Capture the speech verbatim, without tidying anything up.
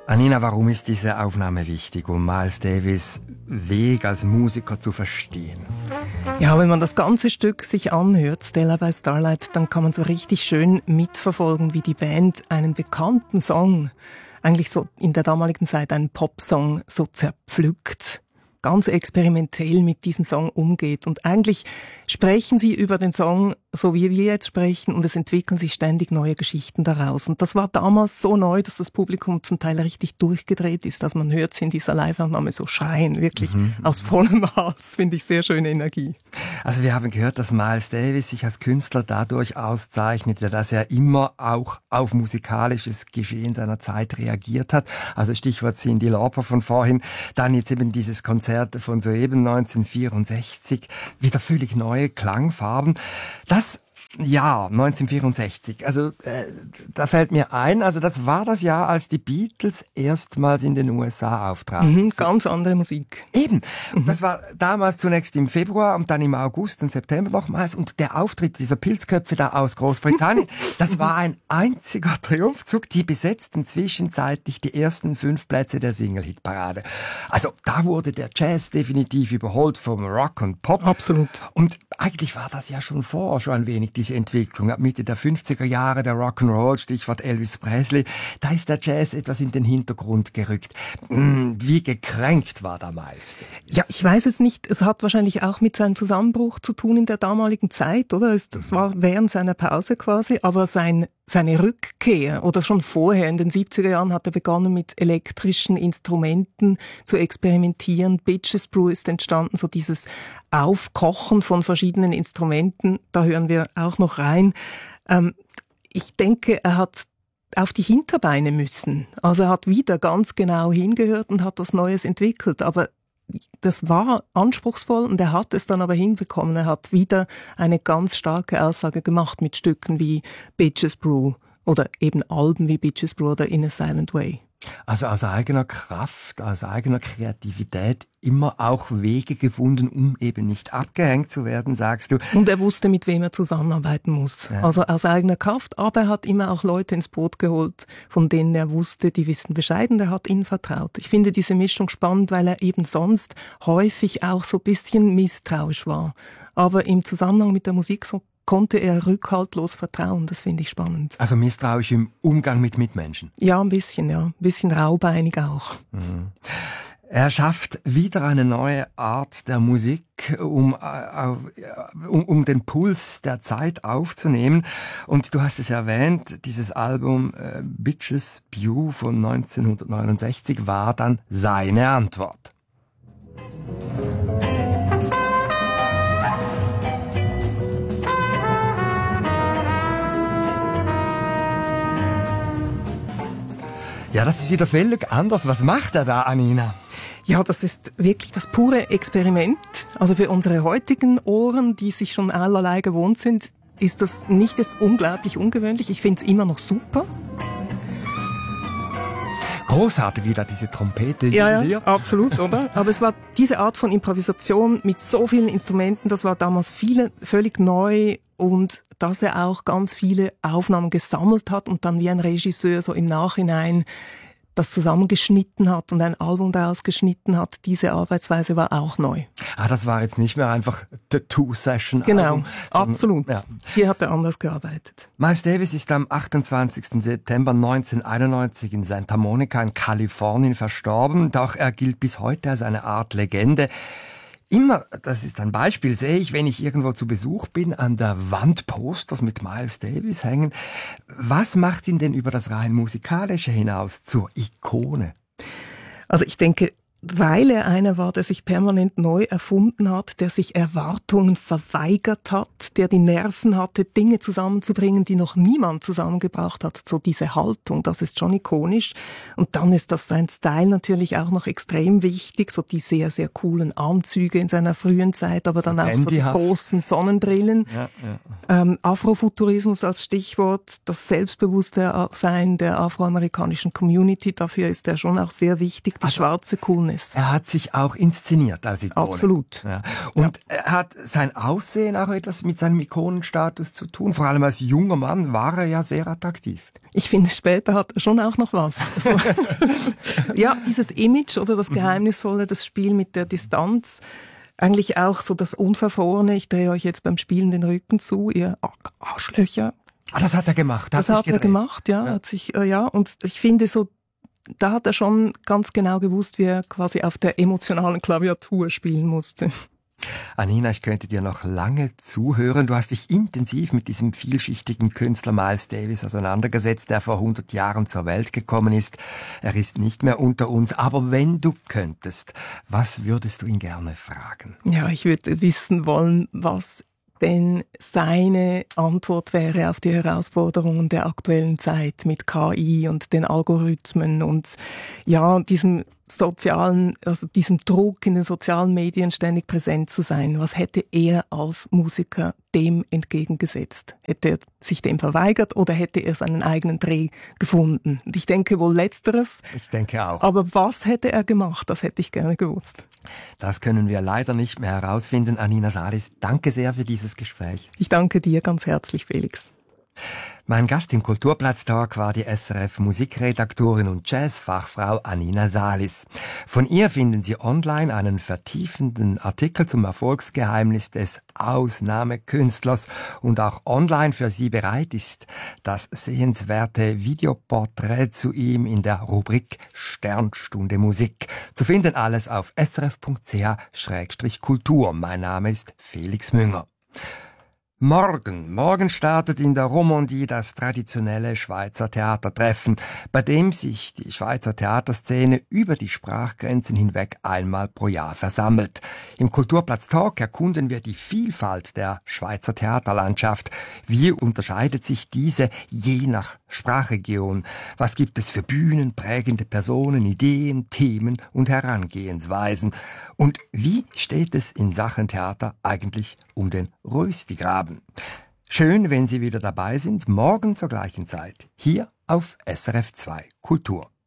Anina, warum ist diese Aufnahme wichtig, um Miles Davis' Weg als Musiker zu verstehen? Ja, wenn man das ganze Stück sich anhört, Stella by Starlight, dann kann man so richtig schön mitverfolgen, wie die Band einen bekannten Song, eigentlich so in der damaligen Zeit einen Popsong, so zerpflückt, ganz experimentell mit diesem Song umgeht. Und eigentlich sprechen sie über den Song, so wie wir jetzt sprechen, und es entwickeln sich ständig neue Geschichten daraus. Und das war damals so neu, dass das Publikum zum Teil richtig durchgedreht ist. Also man hört sie in dieser Live-Aufnahme so schreien, wirklich mhm. aus vollem Hals, finde ich sehr schöne Energie. Also wir haben gehört, dass Miles Davis sich als Künstler dadurch auszeichnete, dass er immer auch auf musikalisches Geschehen seiner Zeit reagiert hat. Also Stichwort Cyndi Lauper von vorhin, dann jetzt eben dieses Konzert von soeben neunzehnhundertvierundsechzig, wieder völlig neue Klangfarben. Das Jahr neunzehnhundertvierundsechzig, also äh, da fällt mir ein, also das war das Jahr, als die Beatles erstmals in den U S A auftraten. Mhm, ganz andere Musik. Eben, mhm. Das war damals zunächst im Februar und dann im August und September nochmals, und der Auftritt dieser Pilzköpfe da aus Großbritannien, das war ein einziger Triumphzug, die besetzten zwischenzeitlich die ersten fünf Plätze der Single-Hit-Parade. Also da wurde der Jazz definitiv überholt vom Rock und Pop. Absolut. Und eigentlich war das ja schon vorher schon ein wenig diese Entwicklung. Ab Mitte der fünfziger Jahre der Rock'n'Roll, Stichwort Elvis Presley, da ist der Jazz etwas in den Hintergrund gerückt. Wie gekränkt war da Miles? Ja, ich weiß es nicht. Es hat wahrscheinlich auch mit seinem Zusammenbruch zu tun in der damaligen Zeit, oder? Es, das war während seiner Pause quasi, aber sein Seine Rückkehr, oder schon vorher, in den siebziger Jahren hat er begonnen mit elektrischen Instrumenten zu experimentieren. Bitches Brew ist entstanden, so dieses Aufkochen von verschiedenen Instrumenten. Da hören wir auch noch rein. Ähm, ich denke, er hat auf die Hinterbeine müssen. Also er hat wieder ganz genau hingehört und hat was Neues entwickelt. Aber das war anspruchsvoll und er hat es dann aber hinbekommen. Er hat wieder eine ganz starke Aussage gemacht mit Stücken wie Bitches Brew oder eben Alben wie Bitches Brew oder In a Silent Way. Also aus eigener Kraft, aus eigener Kreativität immer auch Wege gefunden, um eben nicht abgehängt zu werden, sagst du. Und er wusste, mit wem er zusammenarbeiten muss. Ja. Also aus eigener Kraft, aber er hat immer auch Leute ins Boot geholt, von denen er wusste, die wissen Bescheid, und er hat ihnen vertraut. Ich finde diese Mischung spannend, weil er eben sonst häufig auch so ein bisschen misstrauisch war. Aber im Zusammenhang mit der Musik so konnte er rückhaltlos vertrauen. Das finde ich spannend. Also misstrauisch im Umgang mit Mitmenschen? Ja, ein bisschen, ja. Ein bisschen raubeinig auch. Mhm. Er schafft wieder eine neue Art der Musik, um, um, um den Puls der Zeit aufzunehmen. Und du hast es erwähnt, dieses Album äh, Bitches Brew von neunzehnhundertneunundsechzig war dann seine Antwort. Ja, das ist wieder völlig anders. Was macht er da, Anina? Ja, das ist wirklich das pure Experiment. Also für unsere heutigen Ohren, die sich schon allerlei gewohnt sind, ist das nicht jetzt unglaublich ungewöhnlich. Ich finde es immer noch super. Großartig wieder diese Trompete. Ja, ja, absolut, oder? Aber es war diese Art von Improvisation mit so vielen Instrumenten, das war damals viele, völlig neu, und dass er auch ganz viele Aufnahmen gesammelt hat und dann wie ein Regisseur so im Nachhinein das zusammengeschnitten hat und ein Album daraus geschnitten hat. Diese Arbeitsweise war auch neu. Ah, das war jetzt nicht mehr einfach The Two-Session. Genau, Album, absolut. Ja. Hier hat er anders gearbeitet. Miles Davis ist am achtundzwanzigsten September neunzehnhunderteinundneunzig in Santa Monica in Kalifornien verstorben. Doch er gilt bis heute als eine Art Legende. Immer, das ist ein Beispiel, sehe ich, wenn ich irgendwo zu Besuch bin, an der Wand Posters mit Miles Davis hängen. Was macht ihn denn über das rein Musikalische hinaus zur Ikone? Also ich denke, weil er einer war, der sich permanent neu erfunden hat, der sich Erwartungen verweigert hat, der die Nerven hatte, Dinge zusammenzubringen, die noch niemand zusammengebracht hat. So diese Haltung, das ist schon ikonisch. Und dann ist das sein Style natürlich auch noch extrem wichtig, so die sehr, sehr coolen Anzüge in seiner frühen Zeit, aber dann auch so die großen Sonnenbrillen. Ja, ja. Ähm, Afrofuturismus als Stichwort, das selbstbewusste Sein der afroamerikanischen Community, dafür ist er schon auch sehr wichtig, die also, schwarze, coole Ikones. Er hat sich auch inszeniert als Ikone. Absolut. Ja. Und ja. hat sein Aussehen auch etwas mit seinem Ikonenstatus zu tun? Vor allem als junger Mann war er ja sehr attraktiv. Ich finde, später hat er schon auch noch was. Also, ja, dieses Image oder das Geheimnisvolle, das Spiel mit der Distanz, eigentlich auch so das Unverfrorene, ich drehe euch jetzt beim Spielen den Rücken zu, ihr Arschlöcher. Ah, das hat er gemacht. Das hat er gemacht, ja, ja. Hat sich, äh, ja. Und ich finde so, da hat er schon ganz genau gewusst, wie er quasi auf der emotionalen Klaviatur spielen musste. Anina, ich könnte dir noch lange zuhören. Du hast dich intensiv mit diesem vielschichtigen Künstler Miles Davis auseinandergesetzt, der vor hundert Jahren zur Welt gekommen ist. Er ist nicht mehr unter uns. Aber wenn du könntest, was würdest du ihn gerne fragen? Ja, ich würde wissen wollen, was denn seine Antwort wäre auf die Herausforderungen der aktuellen Zeit mit K I und den Algorithmen und ja, diesem sozialen, also diesem Druck in den sozialen Medien ständig präsent zu sein. Was hätte er als Musiker dem entgegengesetzt? Hätte er sich dem verweigert oder hätte er seinen eigenen Dreh gefunden? Und ich denke wohl Letzteres. Ich denke auch. Aber was hätte er gemacht? Das hätte ich gerne gewusst. Das können wir leider nicht mehr herausfinden. Anina Salis, danke sehr für dieses Gespräch. Ich danke dir ganz herzlich, Felix. Mein Gast im Kulturplatz-Talk war die S R F-Musikredaktorin und Jazzfachfrau Anina Salis. Von ihr finden Sie online einen vertiefenden Artikel zum Erfolgsgeheimnis des Ausnahmekünstlers und auch online für Sie bereit ist das sehenswerte Videoporträt zu ihm in der Rubrik Sternstunde Musik. Zu finden alles auf srf punkt c h Schrägstrich Kultur. Mein Name ist Felix Münger. Morgen, morgen startet in der Romandie das traditionelle Schweizer Theatertreffen, bei dem sich die Schweizer Theaterszene über die Sprachgrenzen hinweg einmal pro Jahr versammelt. Im Kulturplatz Talk erkunden wir die Vielfalt der Schweizer Theaterlandschaft. Wie unterscheidet sich diese je nach Sprachregion? Was gibt es für Bühnen, prägende Personen, Ideen, Themen und Herangehensweisen? Und wie steht es in Sachen Theater eigentlich um den Röstigraben? Schön, wenn Sie wieder dabei sind, morgen zur gleichen Zeit, hier auf S R F zwei Kultur.